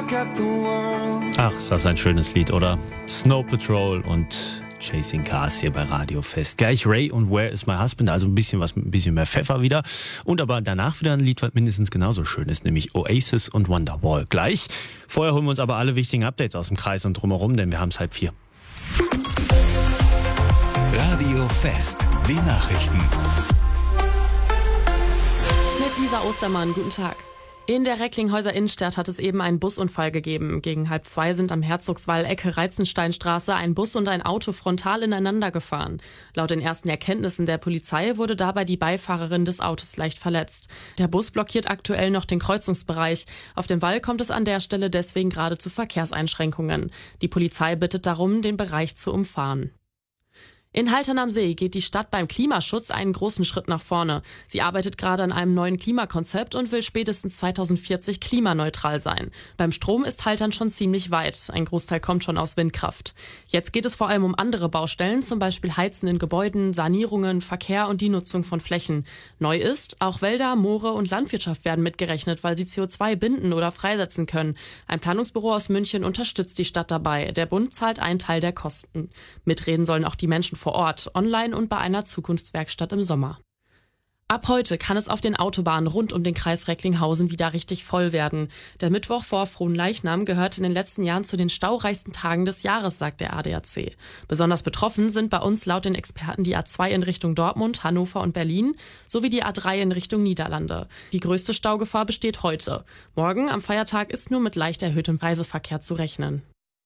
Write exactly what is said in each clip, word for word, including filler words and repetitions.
Ach, ist das ein schönes Lied, oder? Snow Patrol und Chasing Cars hier bei Radio Fest. Gleich Ray und Where is My Husband, also ein bisschen was, ein bisschen mehr Pfeffer wieder. Und aber danach wieder ein Lied, was mindestens genauso schön ist, nämlich Oasis und Wonderwall. Gleich. Vorher holen wir uns aber alle wichtigen Updates aus dem Kreis und drumherum, denn wir haben es halb vier. Radio Fest, die Nachrichten. Mit Lisa Ostermann, guten Tag. In der Recklinghäuser Innenstadt hat es eben einen Busunfall gegeben. Gegen halb zwei sind am Herzogswall Ecke Reizensteinstraße ein Bus und ein Auto frontal ineinander gefahren. Laut den ersten Erkenntnissen der Polizei wurde dabei die Beifahrerin des Autos leicht verletzt. Der Bus blockiert aktuell noch den Kreuzungsbereich. Auf dem Wall kommt es an der Stelle deswegen gerade zu Verkehrseinschränkungen. Die Polizei bittet darum, den Bereich zu umfahren. In Haltern am See geht die Stadt beim Klimaschutz einen großen Schritt nach vorne. Sie arbeitet gerade an einem neuen Klimakonzept und will spätestens zweitausendvierzig klimaneutral sein. Beim Strom ist Haltern schon ziemlich weit. Ein Großteil kommt schon aus Windkraft. Jetzt geht es vor allem um andere Baustellen, zum Beispiel Heizen in Gebäuden, Sanierungen, Verkehr und die Nutzung von Flächen. Neu ist, auch Wälder, Moore und Landwirtschaft werden mitgerechnet, weil sie C O zwei binden oder freisetzen können. Ein Planungsbüro aus München unterstützt die Stadt dabei. Der Bund zahlt einen Teil der Kosten. Mitreden sollen auch die Menschen vor Ort, online und bei einer Zukunftswerkstatt im Sommer. Ab heute kann es auf den Autobahnen rund um den Kreis Recklinghausen wieder richtig voll werden. Der Mittwoch vor Fronleichnam gehört in den letzten Jahren zu den staureichsten Tagen des Jahres, sagt der A D A C. Besonders betroffen sind bei uns laut den Experten die A zwei in Richtung Dortmund, Hannover und Berlin sowie die A drei in Richtung Niederlande. Die größte Staugefahr besteht heute. Morgen am Feiertag ist nur mit leicht erhöhtem Reiseverkehr zu rechnen.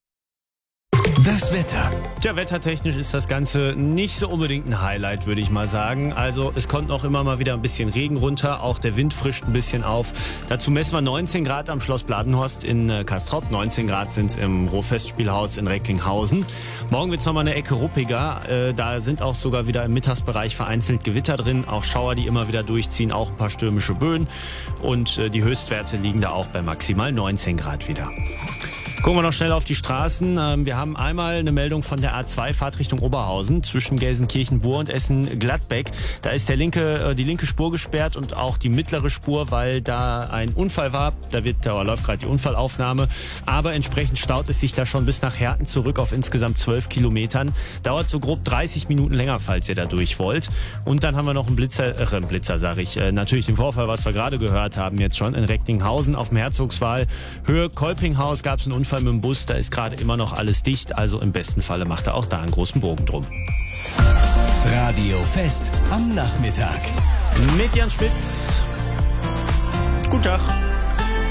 Das Wetter. Tja, wettertechnisch ist das Ganze nicht so unbedingt ein Highlight, würde ich mal sagen. Also es kommt noch immer mal wieder ein bisschen Regen runter, auch der Wind frischt ein bisschen auf. Dazu messen wir neunzehn Grad am Schloss Bladenhorst in äh, Castrop, neunzehn Grad sind es im Ruhrfestspielhaus in Recklinghausen. Morgen wird es nochmal eine Ecke ruppiger, äh, da sind auch sogar wieder im Mittagsbereich vereinzelt Gewitter drin, auch Schauer, die immer wieder durchziehen, auch ein paar stürmische Böen und äh, die Höchstwerte liegen da auch bei maximal neunzehn Grad wieder. Gucken wir noch schnell auf die Straßen. Wir haben einmal eine Meldung von der A zwei Fahrtrichtung Oberhausen zwischen Gelsenkirchen-Bur und Essen-Gladbeck. Da ist der linke, die linke Spur gesperrt und auch die mittlere Spur, weil da ein Unfall war. Da, wird, da läuft gerade die Unfallaufnahme. Aber entsprechend staut es sich da schon bis nach Herten zurück auf insgesamt zwölf Kilometern. Dauert so grob dreißig Minuten länger, falls ihr da durch wollt. Und dann haben wir noch einen Blitzer, äh, einen Blitzer sage ich, äh, natürlich den Vorfall, was wir gerade gehört haben jetzt schon in Recklinghausen auf dem Herzogswall. Höhe Kolpinghaus gab es einen Unfall mit dem Bus, da ist gerade immer noch alles dicht, also im besten Falle macht er auch da einen großen Bogen drum. Radio Fest am Nachmittag. Mit Jan Spitz. Guten Tag.